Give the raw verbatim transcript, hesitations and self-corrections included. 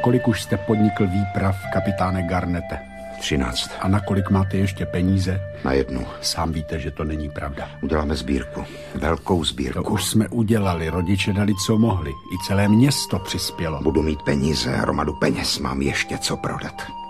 kolik už jste podnikl výprav, kapitáne Garnete? Třináct. A na kolik máte ještě peníze? Na jednu. Sám víte, že to není pravda. Uděláme sbírku. Velkou sbírku. To už jsme udělali, rodiče dali, co mohli. I celé město přispělo. Budu mít peníze, hromadu peněz, mám ještě co prodat.